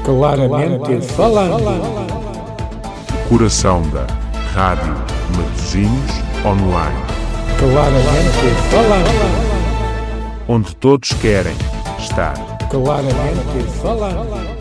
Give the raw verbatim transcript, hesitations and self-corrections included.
Claramente falando. Coração da Rádio Matosinhos Online. Claramente falando. Onde todos querem estar. Claramente falando.